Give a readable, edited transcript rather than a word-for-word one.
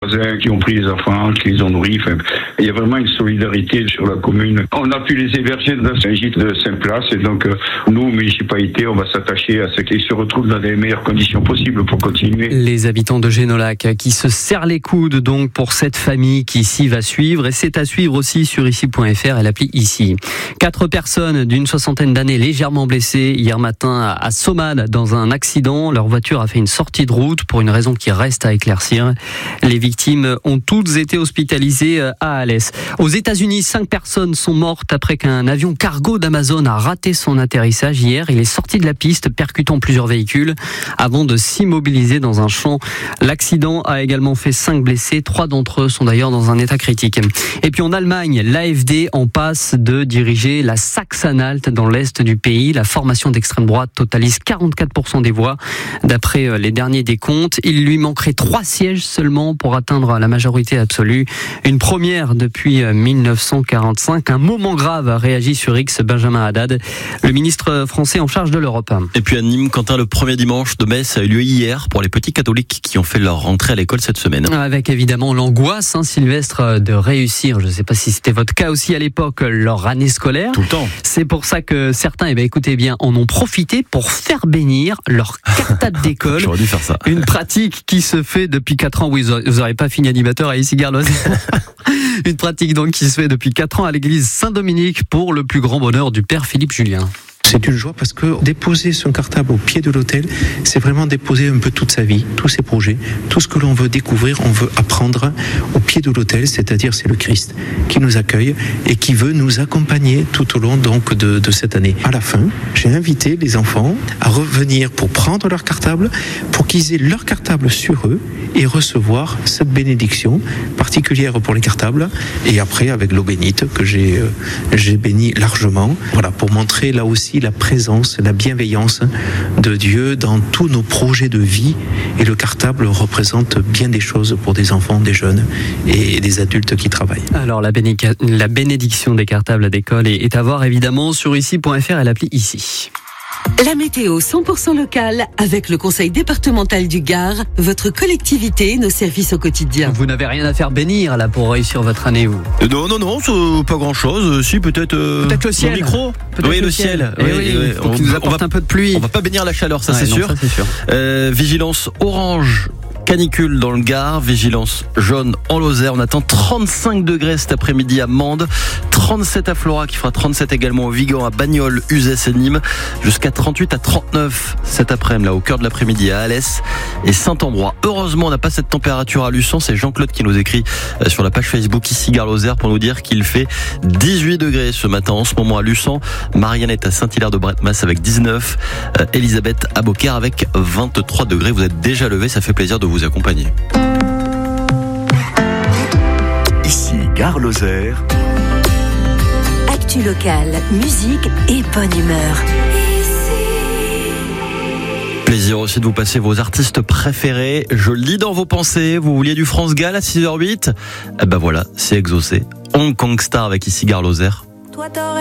voisins qui ont pris les enfants, qui les ont nourris. Enfin, il y a vraiment une solidarité sur la commune. On a pu les héberger dans un gîte de 5 places et donc nous, municipalité, on va s'attacher à ce qu'ils se retrouvent dans les meilleures conditions possibles pour continuer. Les habitants de Génolac qui se serrent les coudes donc pour cette famille qui ici va suivre, et c'est à suivre aussi sur ici.fr et l'appli Ici. 4 personnes d'une soixantaine d'années légèrement blessées hier matin à Somade dans un accident. Leur voiture a fait une sortie de route pour une raison qui reste à éclaircir. Les victimes ont toutes été hospitalisées à Alès. Aux États-Unis, 5 personnes sont mortes après qu'un avion cargo d'Amazon a raté son atterrissage hier. Il est sorti de la piste, percutant plusieurs véhicules avant de s'immobiliser dans un champ. L'accident a également fait 5 blessés. 3 d'entre eux sont d'ailleurs dans un état critique. Et puis en Allemagne, l'AfD en passe de diriger la Saxe-Anhalt dans l'est du pays. La formation d'extrême droite totalise 44% des voix. D'après les derniers décomptes, il lui manquerait 3 sièges seulement pour atteindre la majorité absolue. Une première depuis 1945. Un moment grave a réagi sur X Benjamin Haddad, le ministre français en charge de l'Europe. Et puis à Nîmes, Quentin, le premier dimanche de messe a eu lieu hier pour les petits catholiques qui ont fait leur rentrée à l'école cette semaine. Avec évidemment l'angoisse, Sylvestre, de réussir, je ne sais pas si c'était votre cas aussi à l'époque, leur année scolaire. Tout le temps. C'est pour ça que certains, écoutez bien, en ont profité pour faire bénir leur cartable d'école. J'aurais dû faire ça. Une pratique qui se fait depuis 4 ans. Oui, vous n'aurez pas fini animateur à Issy-Gare-Lozère. Une pratique donc qui se fait depuis 4 ans à l'église Saint-Dominique pour le plus grand bonheur du père Philippe Julien. C'est une joie parce que déposer son cartable au pied de l'autel, c'est vraiment déposer un peu toute sa vie, tous ses projets, tout ce que l'on veut découvrir, on veut apprendre au pied de l'autel, c'est-à-dire c'est le Christ qui nous accueille et qui veut nous accompagner tout au long donc de cette année. À la fin, j'ai invité les enfants à revenir pour prendre leur cartable, pour qu'ils aient leur cartable sur eux et recevoir cette bénédiction particulière pour les cartables, et après avec l'eau bénite que j'ai béni largement, voilà, pour montrer là aussi la présence, la bienveillance de Dieu dans tous nos projets de vie. Et le cartable représente bien des choses pour des enfants, des jeunes et des adultes qui travaillent. Alors la bénédiction des cartables d'école est à voir évidemment sur ici.fr et l'appli Ici. La météo 100% locale avec le conseil départemental du Gard, votre collectivité, nos services au quotidien. Vous n'avez rien à faire bénir là pour réussir votre année, vous? Non, c'est pas grand-chose. Si, peut-être le ciel. Mon micro. Peut-être le ciel. Oui. Faut qu'il nous apporte un peu de pluie. On va pas bénir la chaleur, ça, Ouais, c'est non, sûr. Ça, c'est sûr. Vigilance orange. Canicule dans le Gard, vigilance jaune en Lozère. On attend 35 degrés cet après-midi à Mende, 37 à Florac, qui fera 37 également au Vigan, à Bagnols, Uzès et Nîmes, jusqu'à 38 à 39 cet après-midi, là, au cœur de l'après-midi à Alès et Saint-Ambrois. Heureusement, on n'a pas cette température à Luçon. C'est Jean-Claude qui nous écrit sur la page Facebook ici Gare-Lozère pour nous dire qu'il fait 18 degrés ce matin en ce moment à Luçon. Marianne est à Saint-Hilaire-de-Bretmas avec 19, Elisabeth à Beaucaire avec 23 degrés. Vous êtes déjà levé, ça fait plaisir de vous accompagner. Ici Gare-Lozère. Actu locale, musique et bonne humeur. Plaisir aussi de vous passer vos artistes préférés. Je lis dans vos pensées. Vous vouliez du France Gall à 6h08 ? Ben voilà, c'est exaucé. Hong Kong Star avec ici Gare-Lozère.